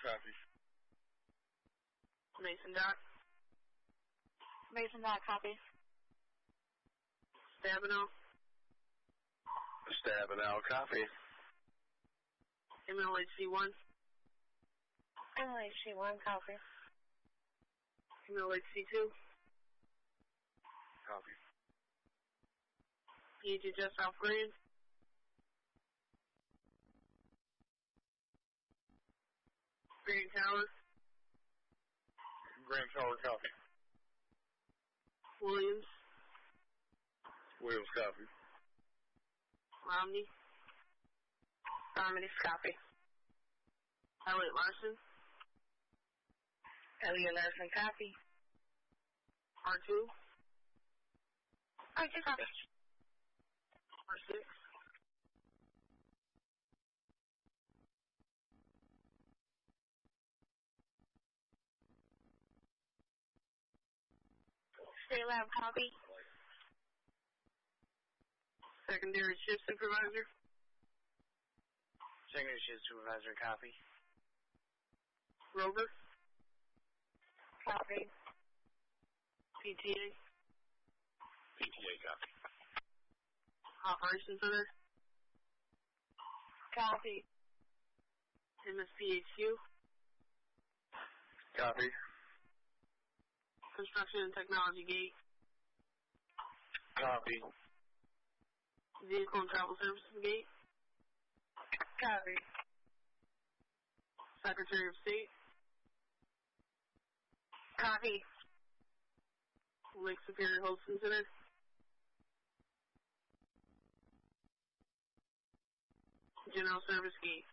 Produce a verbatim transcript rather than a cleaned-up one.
Copy. Mason Dock. Mason Dock, copy. Stabenow. Stabenow, copy. M L H C one. M L H C one, copy. M L H C two. Copy. P H H S South Grand. Grand Tower. Grand Tower, copy. Williams. Williams, copy. Romney. Romney, copy. Elliot Larson. Elliot Larson, copy. R two. R two, copy. R six. State Lab, copy. Secondary Shift Supervisor. Secondary Shift Supervisor, copy. Rover. Copy. P T A. P T A, copy. Operations Center. Copy. M S P H Q. Copy. Construction and Technology Gate. Copy. Vehicle and Travel Services Gate. Copy. Secretary of State. Copy. Lake Superior Hosting Center. General Service Gate.